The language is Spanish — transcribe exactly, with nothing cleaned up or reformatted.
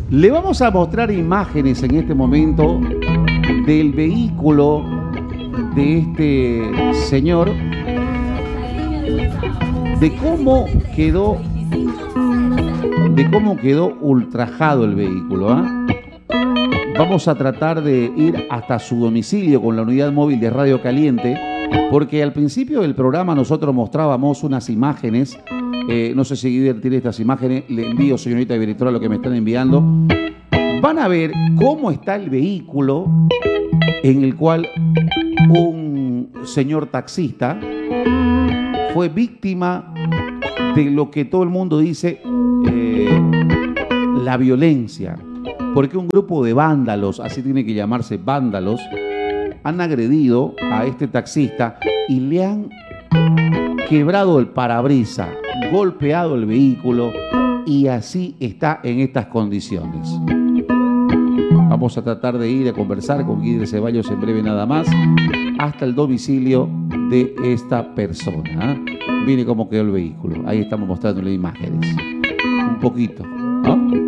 Le vamos a mostrar imágenes en este momento del vehículo de este señor, de cómo quedó, de cómo quedó ultrajado el vehículo, ¿eh? Vamos a tratar de ir hasta su domicilio con la unidad móvil de Radio Caliente, porque al principio del programa nosotros mostrábamos unas imágenes. Eh, no sé si Guider tiene estas imágenes. Le envío, señorita directora, lo que me están enviando. Van a ver cómo está el vehículo en el cual un señor taxista fue víctima de lo que todo el mundo dice eh, la violencia. Porque un grupo de vándalos, así tiene que llamarse vándalos, han agredido a este taxista y le han quebrado el parabrisas, golpeado el vehículo y así está en estas condiciones. Vamos a tratar de ir a conversar con Guider Ceballos en breve nada más hasta el domicilio de esta persona. Mire cómo quedó el vehículo. Ahí estamos mostrándole imágenes. Un poquito, ¿no?